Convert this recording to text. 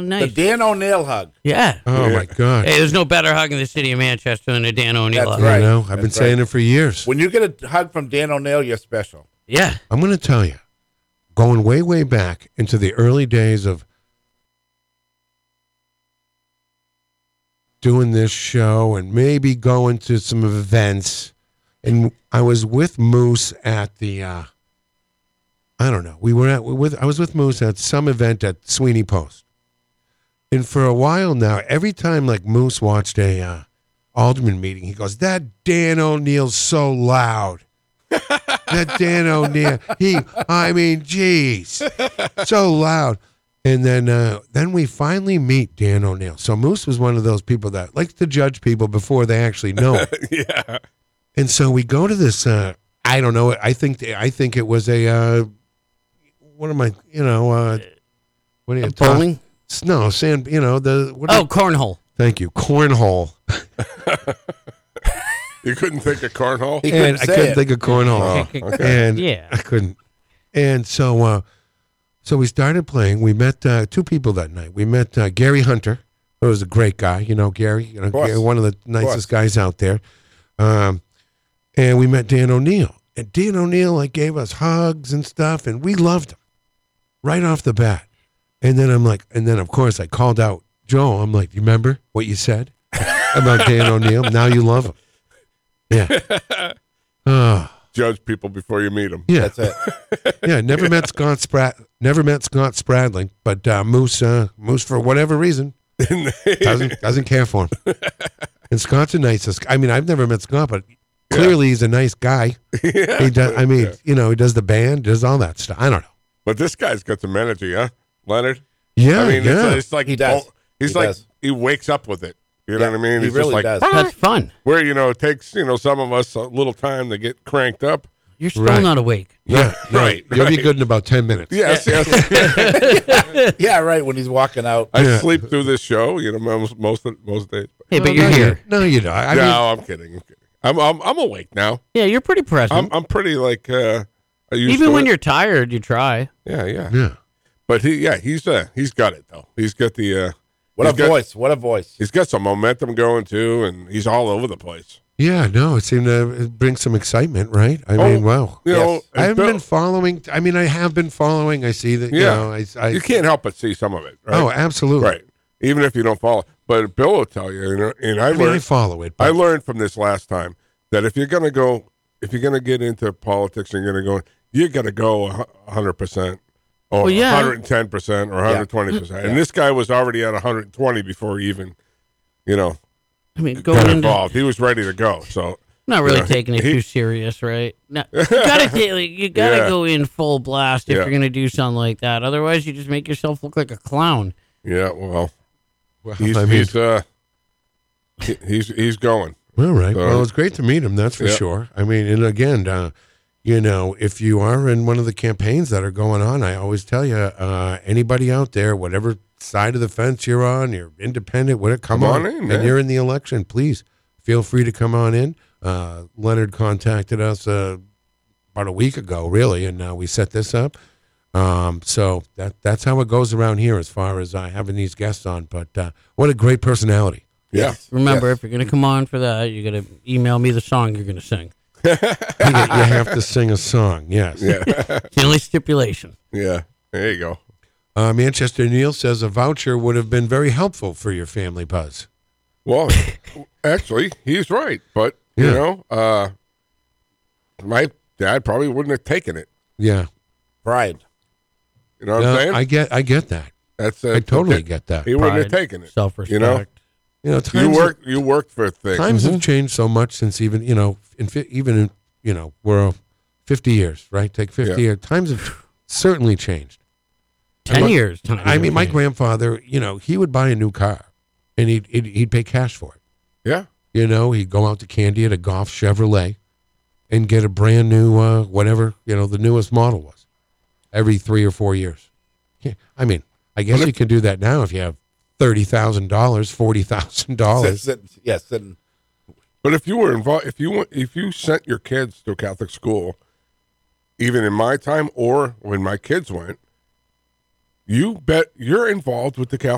nice. The Dan O'Neill hug. Yeah. Oh, my God. Hey, there's no better hug in the city of Manchester than a Dan O'Neill That's hug. right. I know. I've been That's saying right. it for years. When you get a hug from Dan O'Neill, you're special. Yeah. I'm going to tell you, going way, way back into the early days of doing this show and maybe going to some events, and I was with Moose at the, I don't know, I was with Moose at some event at Sweeney Post. And for a while now, every time like Moose watched a alderman meeting, he goes, "That Dan O'Neill's so loud." That Dan O'Neill, geez, so loud. And then we finally meet Dan O'Neill. So Moose was one of those people that likes to judge people before they actually know. Yeah. And so we go to this. I don't know. I think it was a. What am I? What are you? Bowling? No, sand. Cornhole. Thank you, cornhole. You couldn't think of cornhole? He And couldn't I say couldn't it. think of cornhole. Oh, okay. And Yeah. I couldn't. And so we started playing. We met two people that night. We met Gary Hunter, who was a great guy. You know, Gary, course. Gary, one of the nicest guys out there. And we met Dan O'Neill. And Dan O'Neill gave us hugs and stuff, and we loved him right off the bat. And then of course I called out Joe. I'm like, "You remember what you said about Dan O'Neill? Now you love him." Yeah. Judge people before you meet them. Yeah. That's it. Yeah, never met Scott Spradling, but Moose for whatever reason doesn't care for him. And Scott's a nicest. I mean, I've never met Scott, but clearly he's a nice guy. Yeah. He does. I mean, he does the band, does all that stuff. I don't know. But this guy's got some energy, huh, Leonard? Yeah, I mean, yeah. it's like He does. He's He like does. he wakes up with it. You know what I mean? He He's really just like, does. That's fun. where it takes some of us a little time to get cranked up. You're still Right. not awake. Yeah, Right, You'll be right. good in about 10 minutes. Yes, yes. Yeah, right. When he's walking out. I sleep through this show. most days. Hey, but No, you're no, here. No, you don't. I mean, No, I'm kidding. I'm awake now. Yeah, you're pretty present. I'm pretty like used Even to when it. you're tired, you try. yeah. yeah. But he's got it though. He's got the What a he's got- voice. What a voice. He's got some momentum going too, and he's all over the place. Yeah, no, it seemed to bring some excitement, right? I mean, wow. You know, Yes. I haven't Bill- been following. I mean, I have been following. I see that, Yeah. I you can't help but see some of it. Right? Oh, absolutely. Right. Even if you don't follow. But Bill will tell you, and I I mean, I learned follow it. I But learned from this last time that if you're gonna get into politics and you gotta go 100%. Or Well, yeah. 110% or 120%. And this guy was already at 120 before he even, I mean, got going into involved. He was ready to go. So not really Yeah. taking it He- too serious, right? No, you gotta Yeah. go in full blast if Yeah. you're gonna do something like that. Otherwise, you just make yourself look like a clown. yeah, well, well, he's I mean, he's going. all right. so- Well, it's great to meet him. That's for Yeah. sure. I mean, and again, if you are in one of the campaigns that are going on, I always tell you, anybody out there, whatever side of the fence you're on, you're independent, whatever, come on in, and man. you're in the election, please feel free to come on in. Leonard contacted us about a week ago, really, and we set this up. So that's how it goes around here as far as having these guests on. But what a great personality. Yeah. Remember, Yes. if you're gonna come on for that, you gotta email me the song you're gonna sing. You have to sing a song, yes. Yeah. It's the only stipulation. Yeah. There you go. Manchester Neil says a voucher would have been very helpful for your family, Buzz. Well, actually, he's right. But, Yeah. my dad probably wouldn't have taken it. Yeah. Pride. You know what No, I'm saying? I get that. That's I totally get that. He wouldn't have Pride, taken it. Self-respect. You know? You worked for things. Times have changed so much since even we're 50 years, right? Take 50 Yeah. years. Times have certainly changed. 10 years. I mean, my grandfather, he would buy a new car, and he'd pay cash for it. Yeah. He'd go out to Candy at a Golf Chevrolet and get a brand new whatever the newest model was every 3 or 4 years. Yeah, I mean, I guess you can do that now if you have $30,000, $40,000. Sitting. But if you were involved, if you sent your kids to a Catholic school, even in my time or when my kids went, you bet you're involved with the Catholic